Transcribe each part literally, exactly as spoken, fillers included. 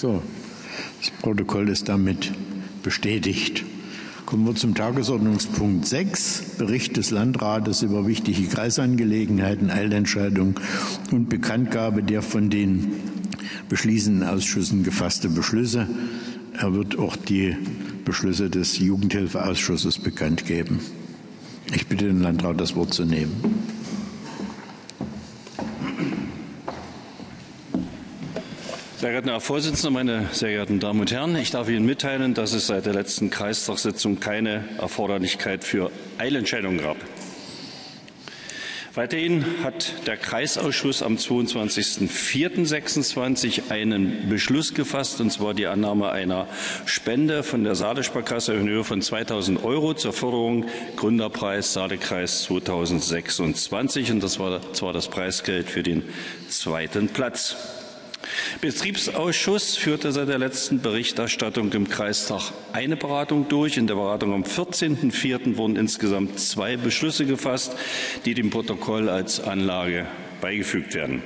So, das Protokoll ist damit bestätigt. Kommen wir zum Tagesordnungspunkt sechs, Bericht des Landrates über wichtige Kreisangelegenheiten, Eilentscheidung und Bekanntgabe der von den beschließenden Ausschüssen gefasste Beschlüsse. Er wird auch die Beschlüsse des Jugendhilfeausschusses bekannt geben. Ich bitte den Landrat, das Wort zu nehmen. Sehr geehrter Herr Vorsitzender, meine sehr geehrten Damen und Herren! Ich darf Ihnen mitteilen, dass es seit der letzten Kreistagssitzung keine Erforderlichkeit für Eilentscheidungen gab. Weiterhin hat der Kreisausschuss am zweiundzwanzigsten vierten sechsundzwanzig einen Beschluss gefasst, und zwar die Annahme einer Spende von der Saale-Sparkasse in Höhe von zweitausend Euro zur Förderung Gründerpreis Saale-Kreis zweitausendsechsundzwanzig. Und das war zwar das Preisgeld für den zweiten Platz. Betriebsausschuss führte seit der letzten Berichterstattung im Kreistag eine Beratung durch. In der Beratung am vierzehnten vierten wurden insgesamt zwei Beschlüsse gefasst, die dem Protokoll als Anlage beigefügt werden.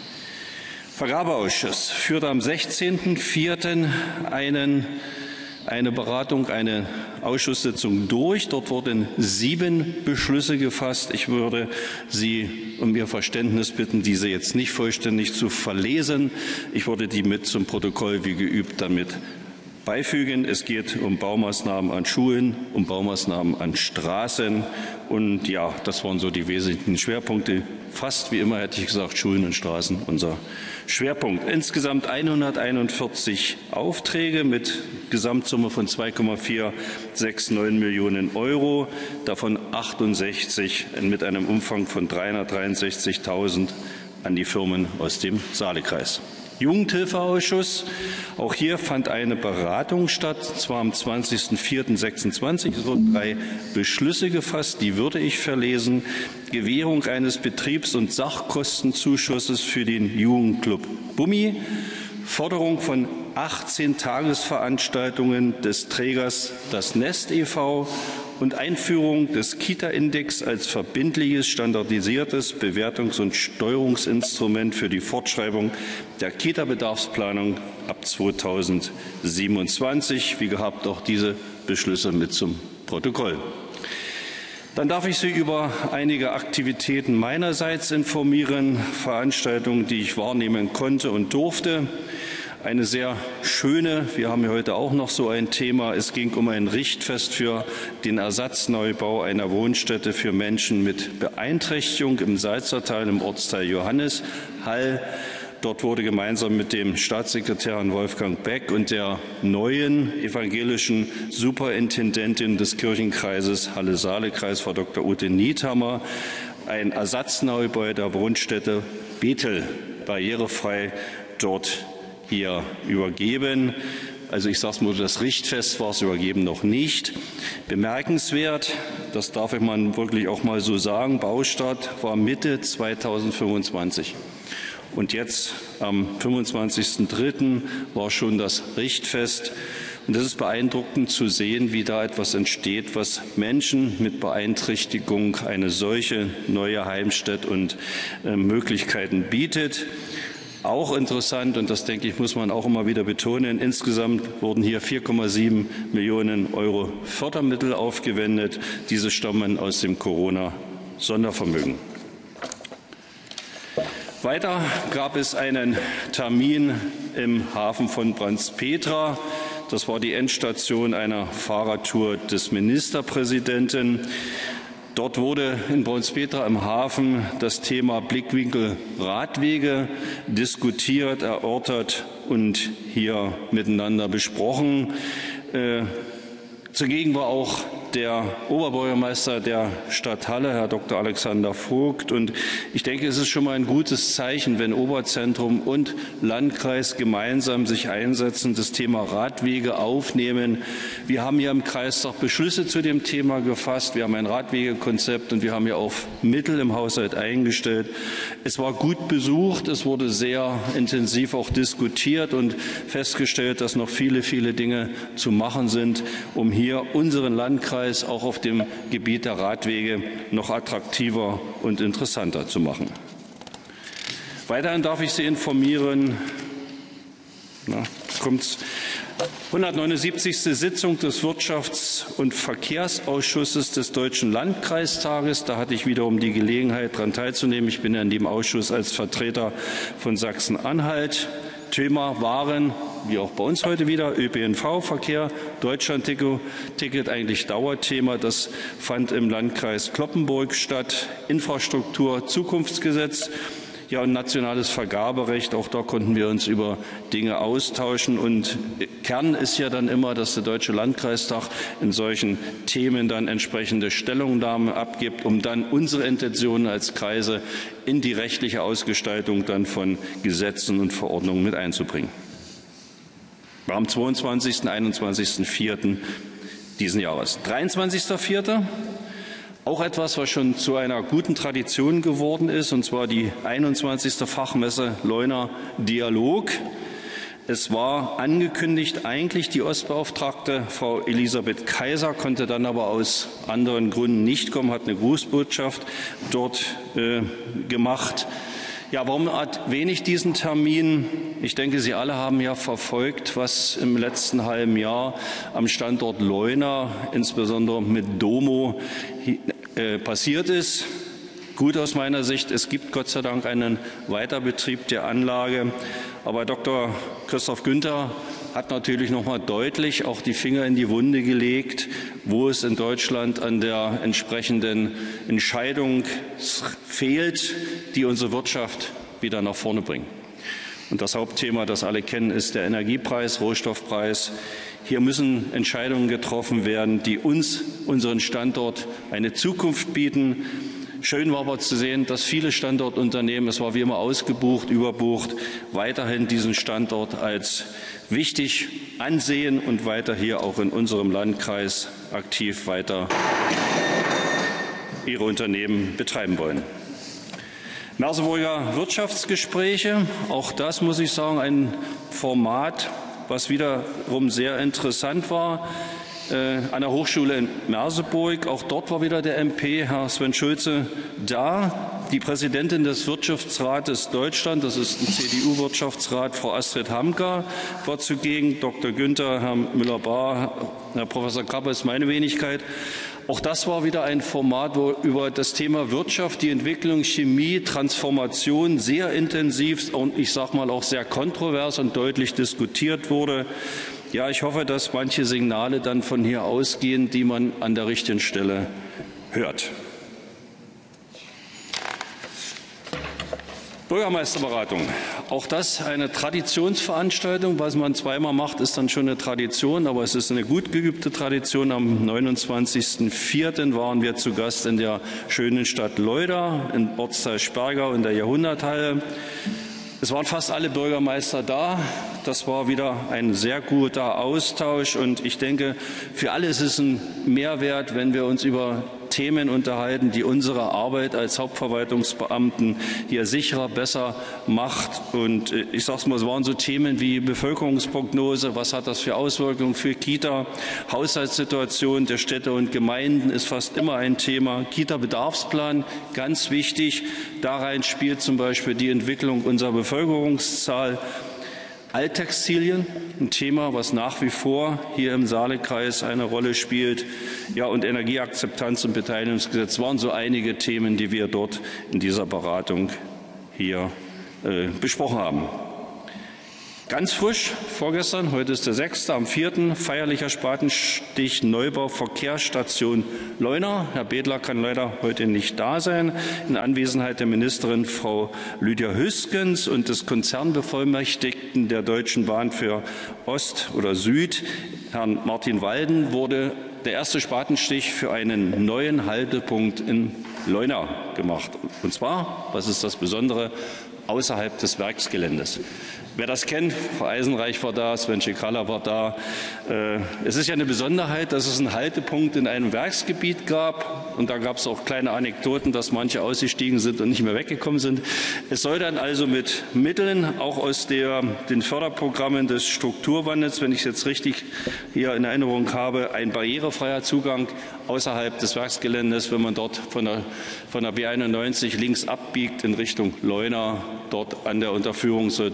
Vergabeausschuss führte am sechzehnten vierten einen eine Beratung, eine Ausschusssitzung durch. Dort wurden sieben Beschlüsse gefasst. Ich würde Sie um Ihr Verständnis bitten, diese jetzt nicht vollständig zu verlesen. Ich würde die mit zum Protokoll wie geübt damit beifügen. Es geht um Baumaßnahmen an Schulen, um Baumaßnahmen an Straßen. Und ja, das waren so die wesentlichen Schwerpunkte. Fast wie immer hätte ich gesagt, Schulen und Straßen unser Schwerpunkt. Insgesamt hunderteinundvierzig Aufträge mit Gesamtsumme von zwei Komma vierhundertneunundsechzig Millionen Euro, davon achtundsechzig mit einem Umfang von dreihundertdreiundsechzigtausend an die Firmen aus dem Saale-Kreis. Jugendhilfeausschuss. Auch hier fand eine Beratung statt, zwar am zwanzigsten vierten sechsundzwanzig. Es wurden drei Beschlüsse gefasst, die würde ich verlesen. Gewährung eines Betriebs- und Sachkostenzuschusses für den Jugendclub Bummi. Forderung von achtzehn Tagesveranstaltungen des Trägers Das Nest e V und Einführung des Kita-Index als verbindliches, standardisiertes Bewertungs- und Steuerungsinstrument für die Fortschreibung der Kita-Bedarfsplanung ab zweitausendsiebenundzwanzig. Wie gehabt auch diese Beschlüsse mit zum Protokoll. Dann darf ich Sie über einige Aktivitäten meinerseits informieren, Veranstaltungen, die ich wahrnehmen konnte und durfte. Eine sehr schöne, wir haben ja heute auch noch so ein Thema, es ging um ein Richtfest für den Ersatzneubau einer Wohnstätte für Menschen mit Beeinträchtigung im Salzertal im Ortsteil Johannishall. Dort wurde gemeinsam mit dem Staatssekretär Herrn Wolfgang Beck und der neuen evangelischen Superintendentin des Kirchenkreises Halle-Saale-Kreis, Frau Doktor Ute Niethammer, ein Ersatzneubau der Wohnstätte Bethel barrierefrei dort hier übergeben. Also ich sage es mal, das Richtfest war es übergeben noch nicht. Bemerkenswert, das darf man wirklich auch mal so sagen, Baustart war Mitte zweitausendfünfundzwanzig. Und jetzt am fünfundzwanzigsten dritten war schon das Richtfest. Und es ist beeindruckend zu sehen, wie da etwas entsteht, was Menschen mit Beeinträchtigung eine solche neue Heimstätte und äh, Möglichkeiten bietet. Auch interessant, und das denke ich, muss man auch immer wieder betonen, insgesamt wurden hier vier Komma sieben Millionen Euro Fördermittel aufgewendet. Diese stammen aus dem Corona-Sondervermögen. Weiter gab es einen Termin im Hafen von Brandts-Petra. Das war die Endstation einer Fahrradtour des Ministerpräsidenten. Dort wurde in Brandts-Petra im Hafen das Thema Blickwinkel Radwege diskutiert, erörtert und hier miteinander besprochen. Äh, zugegen war auch der Oberbürgermeister der Stadt Halle, Herr Doktor Alexander Vogt. Und ich denke, es ist schon mal ein gutes Zeichen, wenn Oberzentrum und Landkreis gemeinsam sich einsetzen, das Thema Radwege aufnehmen. Wir haben hier im Kreistag Beschlüsse zu dem Thema gefasst. Wir haben ein Radwegekonzept und wir haben ja auch Mittel im Haushalt eingestellt. Es war gut besucht. Es wurde sehr intensiv auch diskutiert und festgestellt, dass noch viele, viele Dinge zu machen sind, um hier unseren Landkreis auch auf dem Gebiet der Radwege noch attraktiver und interessanter zu machen. Weiterhin darf ich Sie informieren, na, kommt's. hundertneunundsiebzigste Sitzung des Wirtschafts- und Verkehrsausschusses des Deutschen Landkreistages. Da hatte ich wiederum die Gelegenheit, daran teilzunehmen. Ich bin ja in dem Ausschuss als Vertreter von Sachsen-Anhalt. Thema waren, wie auch bei uns heute wieder, Ö P N V-Verkehr, Deutschland-Ticket, eigentlich Dauerthema. Das fand im Landkreis Cloppenburg statt. Infrastruktur, Zukunftsgesetz. Ja, und nationales Vergaberecht, auch da konnten wir uns über Dinge austauschen. Und Kern ist ja dann immer, dass der Deutsche Landkreistag in solchen Themen dann entsprechende Stellungnahmen abgibt, um dann unsere Intentionen als Kreise in die rechtliche Ausgestaltung dann von Gesetzen und Verordnungen mit einzubringen. War am zweiundzwanzigsten und einundzwanzigsten vierten diesen Jahres. dreiundzwanzigster vierter Auch etwas, was schon zu einer guten Tradition geworden ist, und zwar die einundzwanzigste Fachmesse Leuna Dialog. Es war angekündigt, eigentlich die Ostbeauftragte Frau Elisabeth Kaiser, konnte dann aber aus anderen Gründen nicht kommen, hat eine Grußbotschaft dort äh, gemacht. Ja, warum erwähne ich diesen Termin? Ich denke, Sie alle haben ja verfolgt, was im letzten halben Jahr am Standort Leuna, insbesondere mit Domo, äh, passiert ist. Gut aus meiner Sicht, es gibt Gott sei Dank einen Weiterbetrieb der Anlage. Aber Doktor Christoph Günther hat natürlich noch mal deutlich auch die Finger in die Wunde gelegt, wo es in Deutschland an der entsprechenden Entscheidung fehlt, die unsere Wirtschaft wieder nach vorne bringen. Und das Hauptthema, das alle kennen, ist der Energiepreis, Rohstoffpreis. Hier müssen Entscheidungen getroffen werden, die uns, unseren Standort, eine Zukunft bieten. Schön war aber zu sehen, dass viele Standortunternehmen, es war wie immer ausgebucht, überbucht, weiterhin diesen Standort als wichtig ansehen und weiter hier auch in unserem Landkreis aktiv weiter ihre Unternehmen betreiben wollen. Merseburger Wirtschaftsgespräche, auch das muss ich sagen, ein Format, was wiederum sehr interessant war. An der Hochschule in Merseburg. Auch dort war wieder der M P, Herr Sven Schulze, da. Die Präsidentin des Wirtschaftsrates Deutschland, das ist ein C D U-Wirtschaftsrat, Frau Astrid Hamka, war zugegen. Doktor Günther, Herr Müller-Bahr, Herr Professor Kappes, meine Wenigkeit. Auch das war wieder ein Format, wo über das Thema Wirtschaft, die Entwicklung, Chemie, Transformation sehr intensiv und ich sage mal auch sehr kontrovers und deutlich diskutiert wurde. Ja, ich hoffe, dass manche Signale dann von hier ausgehen, die man an der richtigen Stelle hört. Bürgermeisterberatung. Auch das eine Traditionsveranstaltung. Was man zweimal macht, ist dann schon eine Tradition, aber es ist eine gut geübte Tradition. Am neunundzwanzigsten vierten waren wir zu Gast in der schönen Stadt Leuna, in Ortsteil Spergau in der Jahrhunderthalle. Es waren fast alle Bürgermeister da. Das war wieder ein sehr guter Austausch. Und ich denke, für alle ist es ein Mehrwert, wenn wir uns über Themen unterhalten, die unsere Arbeit als Hauptverwaltungsbeamten hier sicherer, besser macht. Und ich sage es mal, es waren so Themen wie Bevölkerungsprognose, was hat das für Auswirkungen für Kita, Haushaltssituation der Städte und Gemeinden ist fast immer ein Thema. Kita-Bedarfsplan, ganz wichtig. Da rein spielt zum Beispiel die Entwicklung unserer Bevölkerungszahl. Alttextilien, ein Thema, was nach wie vor hier im Saalekreis eine Rolle spielt. Ja, und Energieakzeptanz und Beteiligungsgesetz waren so einige Themen, die wir dort in dieser Beratung hier äh, besprochen haben. Ganz frisch, vorgestern, heute ist der sechste, am vierten feierlicher Spatenstich Neubau Verkehrsstation Leuna. Herr Bedler kann leider heute nicht da sein. In Anwesenheit der Ministerin Frau Lydia Hüskens und des Konzernbevollmächtigten der Deutschen Bahn für Ost oder Süd, Herrn Martin Walden, wurde der erste Spatenstich für einen neuen Haltepunkt in Leuna gemacht. Und zwar, was ist das Besondere, außerhalb des Werksgeländes. Wer das kennt, Frau Eisenreich war da, Sven Schikala war da. Es ist ja eine Besonderheit, dass es einen Haltepunkt in einem Werksgebiet gab. Und da gab es auch kleine Anekdoten, dass manche ausgestiegen sind und nicht mehr weggekommen sind. Es soll dann also mit Mitteln, auch aus der, den Förderprogrammen des Strukturwandels, wenn ich es jetzt richtig hier in Erinnerung habe, ein barrierefreier Zugang außerhalb des Werksgeländes, wenn man dort von der, von der B einundneunzig links abbiegt in Richtung Leuna, dort an der Unterführung soll dort diese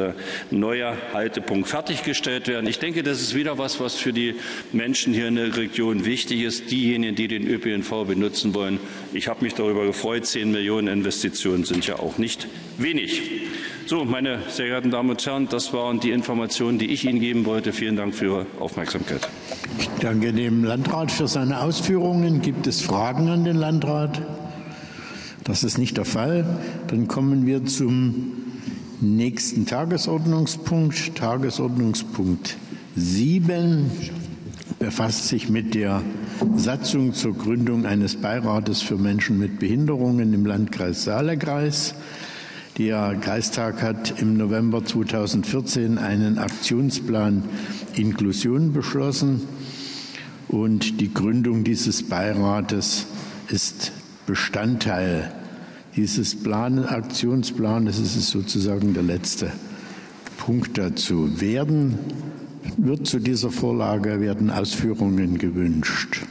dieser neue Haltepunkt fertiggestellt werden. Ich denke, das ist wieder was, was für die Menschen hier in der Region wichtig ist, diejenigen, die den Ö P N V benutzen wollen. Ich habe mich darüber gefreut. zehn Millionen Investitionen sind ja auch nicht wenig. So, meine sehr geehrten Damen und Herren, das waren die Informationen, die ich Ihnen geben wollte. Vielen Dank für Ihre Aufmerksamkeit. Ich danke dem Landrat für seine Ausführungen. Gibt es Fragen an den Landrat? Das ist nicht der Fall. Dann kommen wir zum nächsten Tagesordnungspunkt. Tagesordnungspunkt sieben befasst sich mit der Satzung zur Gründung eines Beirates für Menschen mit Behinderungen im Landkreis Saale-Kreis. Der Kreistag hat im November zweitausendvierzehn einen Aktionsplan Inklusion beschlossen und die Gründung dieses Beirates ist Bestandteil dieses Plan, Aktionsplanes. Es ist sozusagen der letzte Punkt dazu. Werden, wird zu dieser Vorlage werden Ausführungen gewünscht?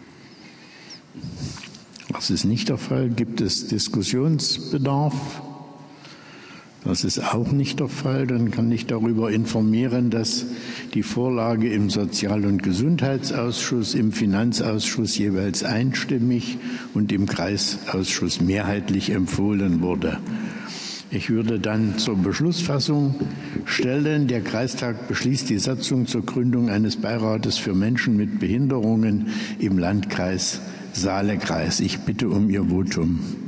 Das ist nicht der Fall. Gibt es Diskussionsbedarf? Das ist auch nicht der Fall. Dann kann ich darüber informieren, dass die Vorlage im Sozial- und Gesundheitsausschuss, im Finanzausschuss jeweils einstimmig und im Kreisausschuss mehrheitlich empfohlen wurde. Ich würde dann zur Beschlussfassung stellen. Der Kreistag beschließt die Satzung zur Gründung eines Beirates für Menschen mit Behinderungen im Landkreis Saale-Kreis. Ich bitte um Ihr Votum.